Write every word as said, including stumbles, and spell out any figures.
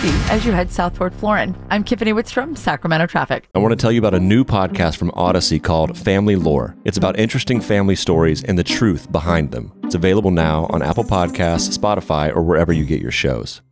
safety as you head south toward Florin. I'm Tiffany Wittstrom, Sacramento Traffic. I want to tell you about a new podcast from Odyssey called Family Lore. It's about interesting family stories and the truth behind them. It's available now on Apple Podcasts, Spotify, or wherever you get your shows.